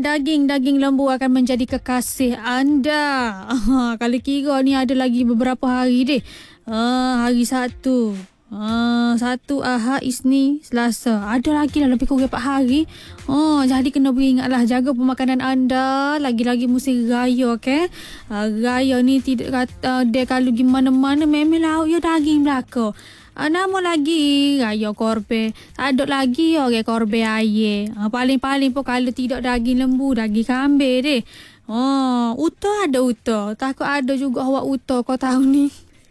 daging lembu akan menjadi kekasih anda. Kalau kira ni ada lagi beberapa hari deh. Hari Sabtu. Satu, Ahad, Isnin, Selasa. Ada lagi lah lebih kurang 4 hari. Jadi kena beringatlah, jaga pemakanan anda. Lagi-lagi musim raya, okay? Raya ni tidak kata dia kalau pergi mana-mana memang lauk ya daging belaka. Nama lagi raya korban. Ada lagi orang korban ayam. Paling-paling pun kalau tidak daging lembu, daging kambing deh. Uta ada uta. Takut ada juga awak uta kau tahu ni.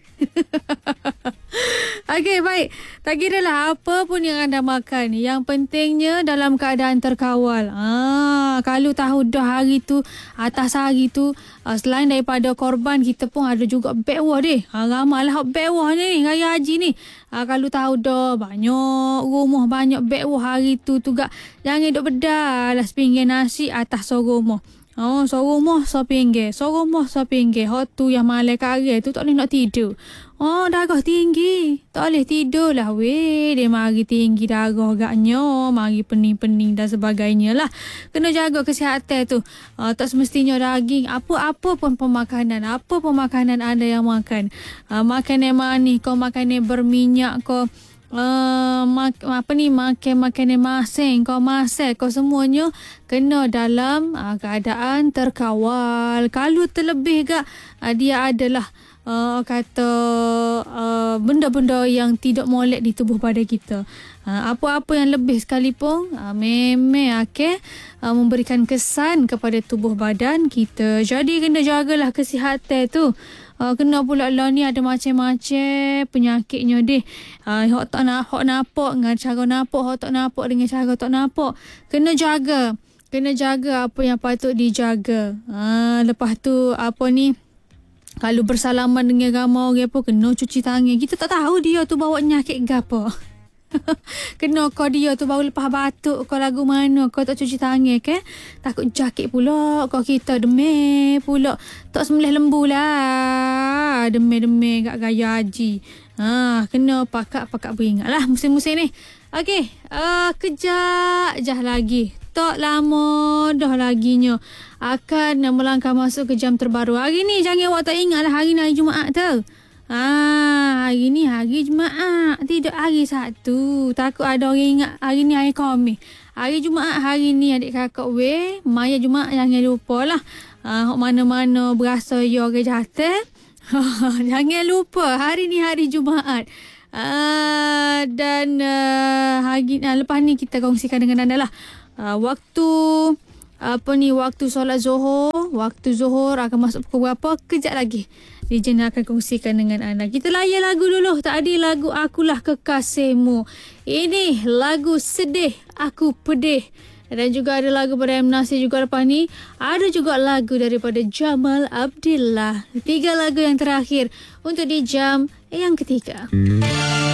Okey, baik. Tak kira lah apa pun yang anda makan, yang pentingnya dalam keadaan terkawal. Kalau tahu dah hari tu, atas hari tu, selain daripada korban, kita pun ada juga bekwah deh. Ramai lah bekwah ni, raya haji ni. Kalau tahu dah banyak rumah, banyak bekwah hari tu gak. Jangan duk bedah lah sepinggir nasi atas sorumah. Sorumah sepinggir. Sorumah sepinggir. Tu yang malai karya tu tak boleh nak tidur. Darah tinggi. Tak boleh tidur lah weh. Dia mari tinggi darah agaknya. Mari pening-pening dan sebagainya lah. Kena jaga kesihatan tu. Tak semestinya daging. Apa-apa pun pemakanan. Apa pemakanan anda yang makan. Makanan manis kau, makanan berminyak kau. Makan masing kau masak kau, semuanya kena dalam keadaan terkawal. Kalau terlebih gak dia adalah benda-benda yang tidak molek di tubuh badan kita. Apa-apa yang lebih sekalipun memang memberikan kesan kepada tubuh badan kita. Jadi kena jagalah kesihatan tu. Kena pula lah ni ada macam-macam penyakitnya deh. Hok nampak dengan cara nampak, hok tak nampak dengan cara tak nampak. Kena jaga apa yang patut dijaga. Lepas tu kalau bersalaman dengan ramai orang pun kena cuci tangan. Kita tak tahu dia tu bawa penyakit ke apa. Kena kau dia tu baru lepas batuk kau lagu mana kau tak cuci tangan ke? Takut jakit pula kau, kita demam pula. Tak sembelih lembu lah. Demam kat gaya haji. Kena pakat beringat lah musim-musim ni. Okey, kejap je lagi. Tak lama dah laginya akan melangkah masuk ke jam terbaru. Hari ni jangan awak tak ingat lah, hari ni hari Jumaat tu. Hari ni hari Jumaat, tidak hari Sabtu. Takut ada orang ingat hari ni hari Khamis. Hari Jumaat hari ni adik kakak weh. Maya Jumaat jangan lupa lah. Mana-mana berasa ya orang jatuh. Jangan lupa hari ni hari Jumaat. Dan lepas ni kita kongsikan dengan anda lah. Waktu solat Zuhur. Waktu Zuhur akan masuk pukul berapa? Kejap lagi DJ akan kongsikan dengan anda. Kita layan lagu dulu. Tadi lagu Akulah Kekasihmu. Ini lagu Sedih Aku Pedih. Dan juga ada lagu pada M. Nasir juga lepas ni. Ada juga lagu daripada Jamal Abdillah. 3 lagu yang terakhir untuk di jam yang ketiga.